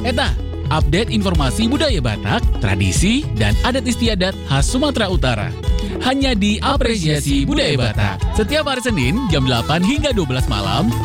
Eta, update informasi budaya Batak, tradisi, dan adat istiadat khas Sumatera Utara. Hanya di Apresiasi Budaya Batak. Setiap hari Senin jam 8 hingga 12 malam